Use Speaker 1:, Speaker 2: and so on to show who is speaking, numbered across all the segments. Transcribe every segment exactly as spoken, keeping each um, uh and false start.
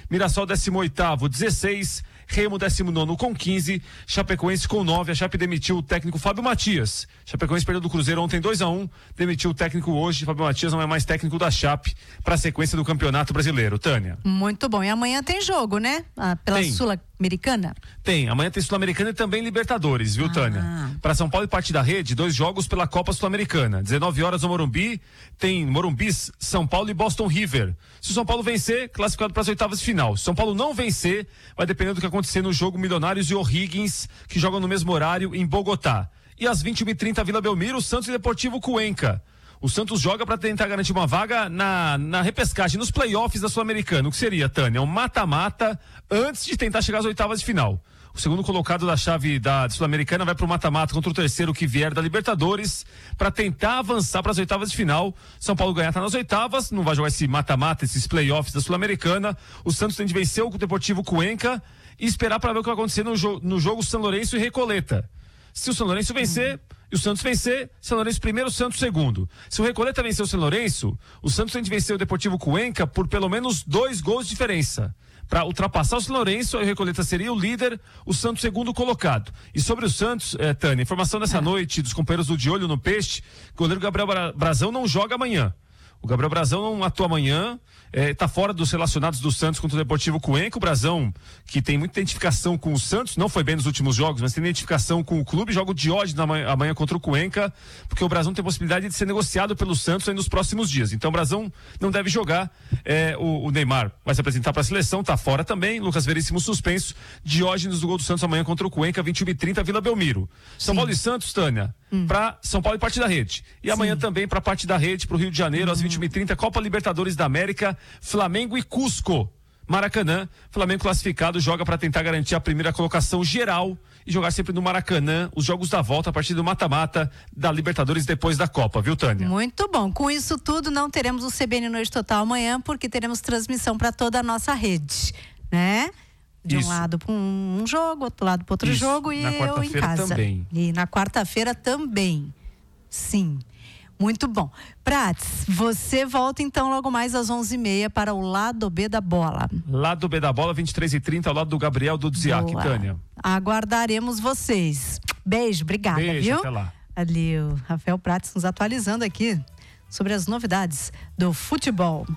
Speaker 1: Mirassol décimo oitavo, dezesseis, Remo décimo nono com quinze, Chapecoense com nove. A Chape demitiu o técnico Fábio Matias. Chapecoense perdeu do Cruzeiro ontem dois a um, demitiu o técnico hoje. Fábio Matias não é mais técnico da Chape para a sequência do Campeonato Brasileiro. Tânia.
Speaker 2: Muito bom. E amanhã tem jogo, né? Ah, pela
Speaker 1: Tem.
Speaker 2: Sul-Americana?
Speaker 1: Tem. Amanhã tem Sul-Americana e também Libertadores, viu,
Speaker 2: Ah.
Speaker 1: Tânia? Para São Paulo e Parte da Rede, dois jogos pela Copa Sul-Americana. dezenove horas no Morumbi, tem Morumbis, São Paulo e Boston River. Se o São Paulo vencer, classificado para as oitavas de final. Se o São Paulo não vencer, vai depender do que acontecer no jogo Milionários e O'Higgins, que jogam no mesmo horário em Bogotá. E às vinte e uma e trinta, Vila Belmiro, Santos e Deportivo Cuenca. O Santos joga para tentar garantir uma vaga na, na repescagem, nos playoffs da Sul-Americana. O que seria, Tânia? Um mata-mata antes de tentar chegar às oitavas de final. O segundo colocado da chave da Sul-Americana vai pro mata-mata contra o terceiro que vier da Libertadores para tentar avançar para as oitavas de final. São Paulo ganhar tá nas oitavas, não vai jogar esse mata-mata, esses playoffs da Sul-Americana. O Santos tem de vencer o Deportivo Cuenca e esperar para ver o que vai acontecer no, jo- no jogo São Lourenço e Recoleta. Se o São Lourenço vencer e o Santos vencer, São Lourenço primeiro, Santos segundo. Se o Recoleta vencer o São Lourenço, o Santos tem de vencer o Deportivo Cuenca por pelo menos dois gols de diferença. Para ultrapassar o São Lourenço, o Recoleta seria o líder, o Santos segundo colocado. E sobre o Santos, eh, Tânia, informação dessa é. noite dos companheiros do De Olho no Peixe, o goleiro Gabriel Bra- Brazão não joga amanhã. O Gabriel Brazão não atua amanhã, está fora dos relacionados do Santos contra o Deportivo Cuenca. O Brazão, que tem muita identificação com o Santos, não foi bem nos últimos jogos, mas tem identificação com o clube, joga o Diógenes amanhã, amanhã contra o Cuenca, porque o Brazão tem possibilidade de ser negociado pelo Santos aí nos próximos dias. Então o Brazão não deve jogar. É, o, o Neymar vai se apresentar para a seleção, está fora também. Lucas Veríssimo suspenso. Diógenes do gol do Santos amanhã contra o Cuenca, vinte e uma e trinta, Vila Belmiro. São Sim. Paulo e Santos, Tânia, hum. para São Paulo e Parte da Rede. E Sim. amanhã também para Parte da Rede, para o Rio de Janeiro, hum. às vinte e uma e trinta, Copa Libertadores da América, Flamengo e Cusco. Maracanã, Flamengo classificado, joga para tentar garantir a primeira colocação geral e jogar sempre no Maracanã, os jogos da volta a partir do mata-mata da Libertadores depois da Copa, viu, Tânia?
Speaker 2: Muito bom. Com isso tudo, não teremos o C B N Noite Total amanhã, porque teremos transmissão para toda a nossa rede, né? De
Speaker 1: Isso.
Speaker 2: um lado para um, um jogo, outro lado para outro
Speaker 1: Isso.
Speaker 2: jogo e
Speaker 1: na
Speaker 2: eu em casa.
Speaker 1: Também.
Speaker 2: E na quarta-feira também. Sim. Muito bom. Prats, você volta então logo mais às onze e meia para o Lado B da Bola.
Speaker 1: Lado B da Bola, vinte e três e trinta, ao lado do Gabriel do Dziak, Tânia.
Speaker 2: Aguardaremos vocês. Beijo, obrigada,
Speaker 1: Beijo,
Speaker 2: viu?
Speaker 1: Até lá.
Speaker 2: Ali o Rafael Prats nos atualizando aqui sobre as novidades do futebol.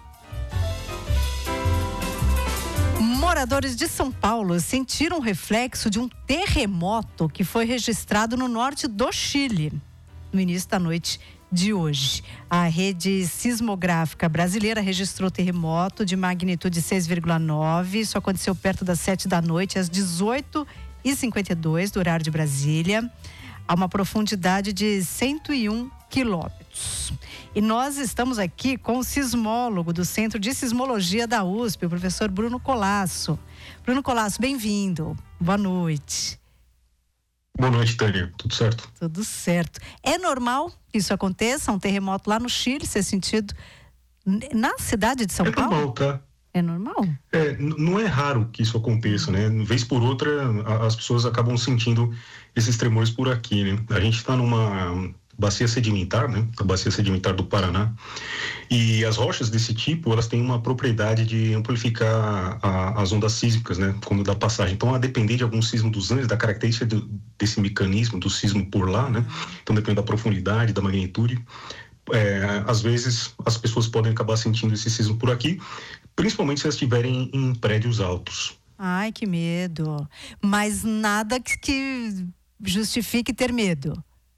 Speaker 2: Moradores de São Paulo sentiram o reflexo de um terremoto que foi registrado no norte do Chile no início da noite de hoje. A rede sismográfica brasileira registrou terremoto de magnitude seis vírgula nove. Isso aconteceu perto das sete da noite, às dezoito e cinquenta e dois do horário de Brasília, a uma profundidade de cento e um quilômetros. E nós estamos aqui com o sismólogo do Centro de Sismologia da U S P, o professor Bruno Colasso. Bruno Colasso, bem-vindo. Boa noite.
Speaker 3: Boa noite, Tânia. Tudo certo?
Speaker 2: Tudo certo. É normal que isso aconteça, um terremoto lá no Chile, ser sentido na cidade de São
Speaker 3: é
Speaker 2: Paulo?
Speaker 3: É normal, tá?
Speaker 2: É normal?
Speaker 3: É, n- não é raro que isso aconteça, né? Vez por outra, a, as pessoas acabam sentindo esses tremores por aqui, né? A gente está numa bacia sedimentar, né? A bacia sedimentar do Paraná. E as rochas desse tipo, elas têm uma propriedade de amplificar a, as ondas sísmicas, né? Quando dá passagem. Então, a depender de algum sismo dos Andes, da característica do, desse mecanismo do sismo por lá, né? Então, depende da profundidade, da magnitude. É, às vezes, as pessoas podem acabar sentindo esse sismo por aqui, principalmente se elas estiverem em prédios altos.
Speaker 2: Ai, que medo. Mas nada que, que justifique ter medo.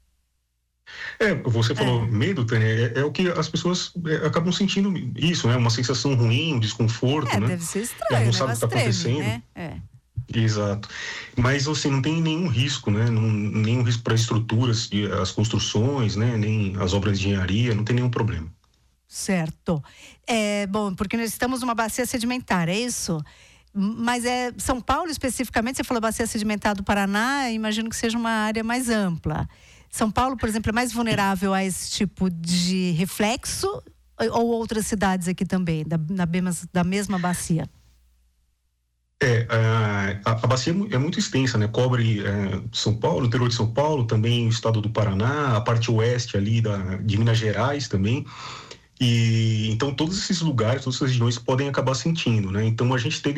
Speaker 3: É, você falou
Speaker 2: é.
Speaker 3: medo, Tânia, é, é o que as pessoas é, acabam sentindo isso, né? Uma sensação ruim, um desconforto,
Speaker 2: é,
Speaker 3: né?
Speaker 2: deve ser estranho,
Speaker 3: não sabe o que está acontecendo.
Speaker 2: Né? É.
Speaker 3: Exato. Mas, assim, não tem nenhum risco, né? Não, nenhum risco para as estruturas, as construções, né? Nem as obras de engenharia, não tem nenhum problema.
Speaker 2: Certo. É, bom, porque nós estamos numa bacia sedimentar, é isso? Mas é São Paulo especificamente, você falou bacia sedimentar do Paraná, imagino que seja uma área mais ampla. São Paulo, por exemplo, é mais vulnerável a esse tipo de reflexo ou outras cidades aqui também, da, na, da mesma bacia?
Speaker 3: É, a, a bacia é muito extensa, né? Cobre é, São Paulo, o interior de São Paulo, também o estado do Paraná, a parte oeste ali da, de Minas Gerais também. E então todos esses lugares, todas essas regiões podem acabar sentindo, né? Então a gente teve